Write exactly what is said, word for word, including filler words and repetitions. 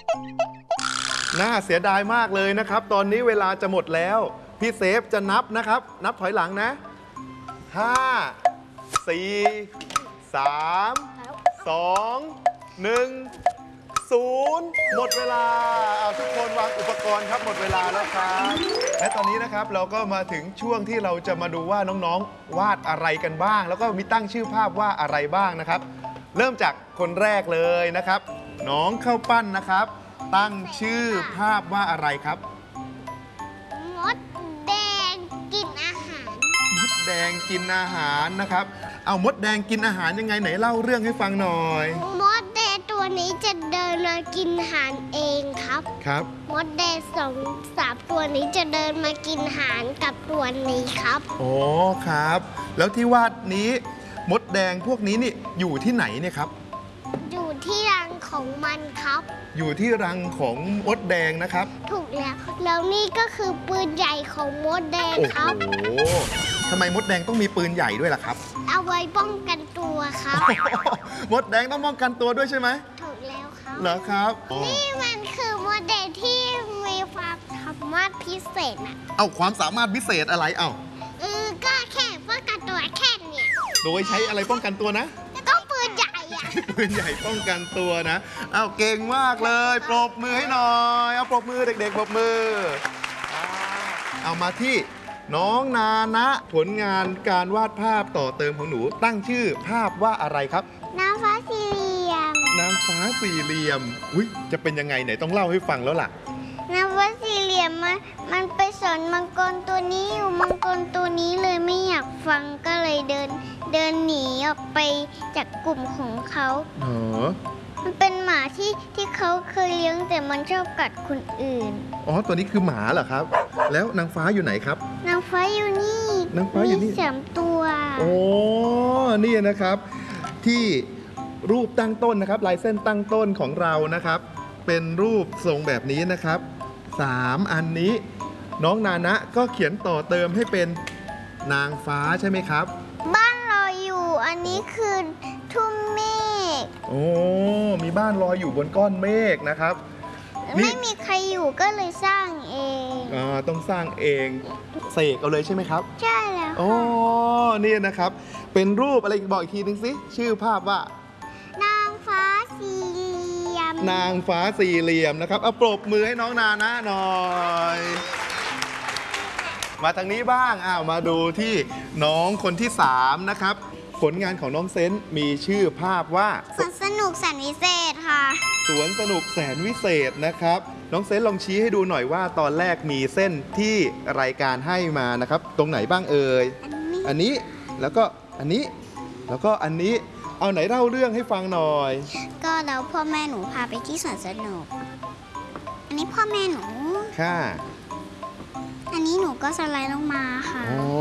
น่าเสียดายมากเลยนะครับตอนนี้เวลาจะหมดแล้วพี่เซฟจะนับนะครับนับถอยหลังนะห้า สี่ สาม สอง หนึ่ง ศูนย์หมดเวลาเอาทุกคนวางอุปกรณ์ครับหมดเวลาแล้วครับและตอนนี้นะครับเราก็มาถึงช่วงที่เราจะมาดูว่าน้องๆวาดอะไรกันบ้าง แล้วก็มีตั้งชื่อภาพว่าอะไรบ้างนะครับเริ่มจากคนแรกเลยนะครับน้องข้าวปั้นนะครับตั้งชื่อภาพว่าอะไรครับมดแดงกินอาหารมดแดงกินอาหารนะครับเอามดแดงกินอาหารยังไงไหนเล่าเรื่องให้ฟังหน่อยมดแดงตัวนี้จะเดินมากินอาหารเองครับครับมดแดงสองสามตัวนี้จะเดินมากินอาหารกับตัวนี้ครับโอ้ครับแล้วที่วาดนี้มดแดงพวกนี้นี่อยู่ที่ไหนเนี่ยครับอยู่ที่รังของมันครับอยู่ที่รังของมดแดงนะครับถูกแล้วแล้วนี่ก็คือปืนใหญ่ของมดแดงครับโอ้โหทำไมมดแดงต้องมีปืนใหญ่ด้วยล่ะครับเอาไว้ป้องกันตัวครับมดแดงต้องป้องกันตัวด้วยใช่ไหมถูกแล้วครับเหรอครับนี่มันคือมดแดงที่มีความสามารถพิเศษนะเอาความสามารถพิเศษอะไรเอ้าเออก็แค่ป้องกันตัวแค่เนี่ยโดยใช้อะไรป้องกันตัวนะก็ปืนใหญ่อะปืนใหญ่ป้องกันตัวนะเอาเก่งมากเลยปรบมือให้หน่อยเอาปรบมือเด็กๆปรบมือเอามาที่น้องนานะผลงานการวาดภาพต่อเติมของหนูตั้งชื่อภาพว่าอะไรครับนางฟ้าสี่เหลี่ยมนางฟ้าสี่เหลี่ยมอุ๊ยจะเป็นยังไงไหนต้องเล่าให้ฟังแล้วล่ะนางฟ้าสี่เหลี่ยมมันมันไปสอนมังกรตัวนี้อยู่มังกรตัวนี้เลยไม่อยากฟังก็เลยเดินเดินหนีออกไปจากกลุ่มของเขาอ๋อมันเป็นหมาที่ที่เขาเคยเลี้ยงแต่มันชอบกัดคนอื่นอ๋อตัวนี้คือหมาเหรอครับแล้วนางฟ้าอยู่ไหนครับนางฟ้าอยู่นี่นางฟ้าอยู่นี่มีสามตัวโอ้นี่นะครับที่รูปตั้งต้นนะครับลายเส้นตั้งต้นของเรานะครับเป็นรูปทรงแบบนี้นะครับสามอันนี้น้องนานะก็เขียนต่อเติมให้เป็นนางฟ้าใช่ไหมครับบ้านลอยอยู่อันนี้คือทุ่งเมฆโอ้มีบ้านลอยอยู่บนก้อนเมฆนะครับไม่มีใครอยู่ก็เลยสร้างเองอ่าต้องสร้างเองเสกเอาเลยใช่ไหมครับใช่แล้วโอ้นี่นะครับเป็นรูปอะไรบอกอีกทีนึงสิชื่อภาพว่านางฟ้าสี่เหลี่ยมนางฟ้าสี่เหลี่ยมนะครับเอาปรบมือให้น้องนานะหน่อยมาทางนี้บ้างอ้าวมาดูที่น้องคนที่สามนะครับผลงานของน้องเซนต์มีชื่อภาพว่าสวนสนุกแสนวิเศษค่ะสวนสนุกแสนวิเศษนะครับน้องเซนต์ลองชี้ให้ดูหน่อยว่าตอนแรกมีเส้นที่รายการให้มานะครับตรงไหนบ้างเอ่ยอันนี้แล้วก็อันนี้แล้วก็อันนี้เอาไหนเล่าเรื่องให้ฟังหน่อยก็แล้วพ่อแม่หนูพาไปที่สวนสนุกอันนี้พ่อแม่หนูค่ะอันนี้หนูก็สไลด์ลงมาค่ะ